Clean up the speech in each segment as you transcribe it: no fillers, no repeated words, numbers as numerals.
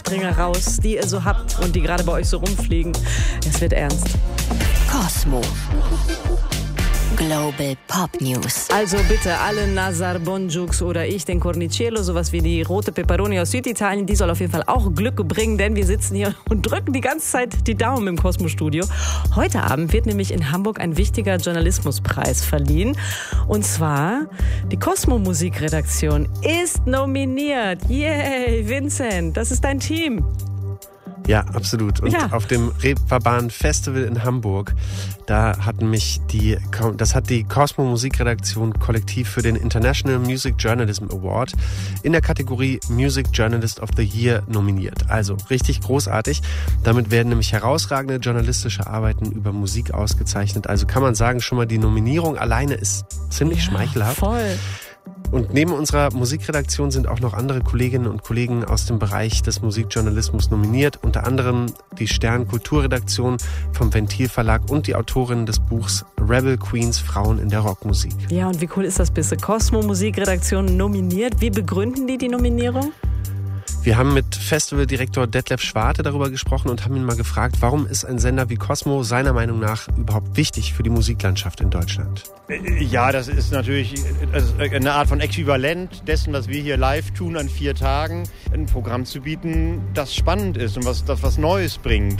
Aufspringer raus, die ihr so habt und die gerade bei euch so rumfliegen. Es wird ernst. Cosmo. Global Pop News. Also bitte alle Nazar Bonjux oder ich, den Cornicello, sowas wie die rote Peperoni aus Süditalien, die soll auf jeden Fall auch Glück bringen, denn wir sitzen hier und drücken die ganze Zeit die Daumen im Cosmo-Studio. Heute Abend wird nämlich in Hamburg ein wichtiger Journalismuspreis verliehen. Und zwar die Cosmo-Musikredaktion ist nominiert. Yay, Vincent, das ist dein Team. Ja, absolut. Und auf dem Reeperbahn Festival in Hamburg, das hat die Cosmo Musikredaktion kollektiv für den International Music Journalism Award in der Kategorie Music Journalist of the Year nominiert. Also richtig großartig. Damit werden nämlich herausragende journalistische Arbeiten über Musik ausgezeichnet. Also kann man sagen, schon mal die Nominierung alleine ist ziemlich schmeichelhaft. Voll. Und neben unserer Musikredaktion sind auch noch andere Kolleginnen und Kollegen aus dem Bereich des Musikjournalismus nominiert. Unter anderem die Stern Kulturredaktion vom Ventil Verlag und die Autorinnen des Buchs Rebel Queens Frauen in der Rockmusik. Ja, und wie cool ist das bitte? Cosmo Musikredaktion nominiert. Wie begründen die Nominierung? Wir haben mit Festivaldirektor Detlef Schwarte darüber gesprochen und haben ihn mal gefragt, warum ist ein Sender wie Cosmo seiner Meinung nach überhaupt wichtig für die Musiklandschaft in Deutschland? Ja, das ist natürlich eine Art von Äquivalent dessen, was wir hier live tun an 4 Tagen, ein Programm zu bieten, das spannend ist und was Neues bringt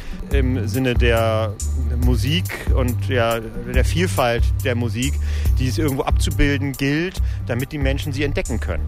im Sinne der Musik und der Vielfalt der Musik, die es irgendwo abzubilden gilt, damit die Menschen sie entdecken können.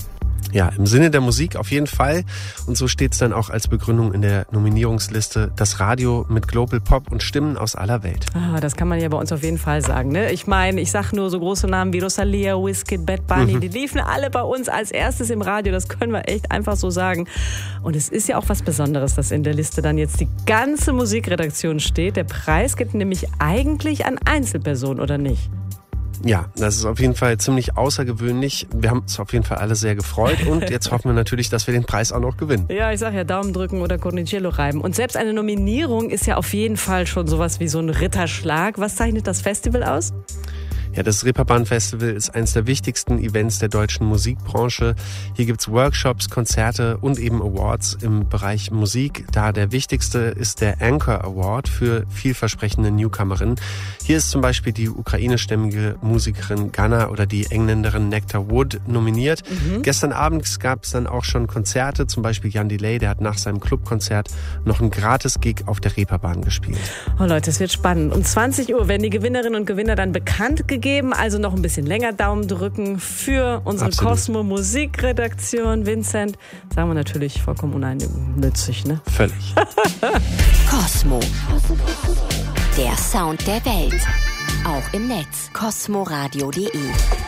Ja, im Sinne der Musik auf jeden Fall. Und so steht es dann auch als Begründung in der Nominierungsliste: das Radio mit Global Pop und Stimmen aus aller Welt. Ah, das kann man ja bei uns auf jeden Fall sagen, ne? Ich meine, ich sag nur so große Namen wie Rosalia, Wizkid, Bad Bunny, die liefen alle bei uns als erstes im Radio. Das können wir echt einfach so sagen. Und es ist ja auch was Besonderes, dass in der Liste dann jetzt die ganze Musikredaktion steht. Der Preis geht nämlich eigentlich an Einzelpersonen, oder nicht? Ja, das ist auf jeden Fall ziemlich außergewöhnlich. Wir haben uns auf jeden Fall alle sehr gefreut und jetzt hoffen wir natürlich, dass wir den Preis auch noch gewinnen. Ja, ich sag ja, Daumen drücken oder Cornicello reiben. Und selbst eine Nominierung ist ja auf jeden Fall schon sowas wie so ein Ritterschlag. Was zeichnet das Festival aus? Ja, das Reeperbahn Festival ist eines der wichtigsten Events der deutschen Musikbranche. Hier gibt's Workshops, Konzerte und eben Awards im Bereich Musik. Da der wichtigste ist der Anchor Award für vielversprechende Newcomerinnen. Hier ist zum Beispiel die ukrainischstämmige Musikerin Ghana oder die Engländerin Nectar Wood nominiert. Gestern Abend gab's dann auch schon Konzerte, zum Beispiel Jan Delay, der hat nach seinem Clubkonzert noch einen Gratis-Gig auf der Reeperbahn gespielt. Oh Leute, es wird spannend. Um 20 Uhr werden die Gewinnerinnen und Gewinner dann bekannt gegeben. Also noch ein bisschen länger Daumen drücken für unsere Cosmo Musikredaktion. Vincent, sagen wir natürlich vollkommen unnützig, ne? Völlig. Cosmo. Der Sound der Welt. Auch im Netz. cosmoradio.de